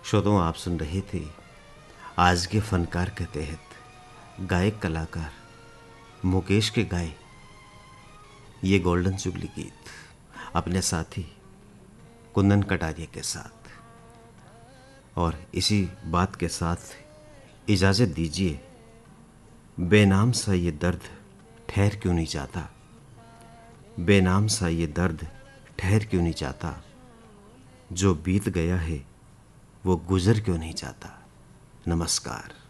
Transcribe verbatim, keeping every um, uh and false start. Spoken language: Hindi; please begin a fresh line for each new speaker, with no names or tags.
श्रोताओं, आप सुन रहे थे आज के फनकार के तहत गायक कलाकार मुकेश के गाए ये गोल्डन जुबली गीत अपने साथी कुंदन कटारिया के साथ। और इसी बात के साथ इजाज़त दीजिए, बेनाम सा ये दर्द ठहर क्यों नहीं जाता, बेनाम सा ये दर्द ठहर क्यों नहीं जाता, जो बीत गया है वो गुजर क्यों नहीं जाता। नमस्कार।